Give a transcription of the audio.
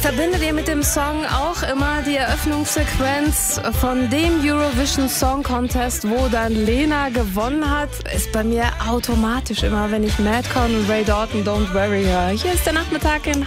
Verbindet ihr mit dem Song auch immer die Eröffnungssequenz von dem Eurovision Song Contest, wo dann Lena gewonnen hat? Ist bei mir automatisch immer, wenn ich Madcon und Ray Dalton Don't Worry höre. Hier ist der Nachmittag in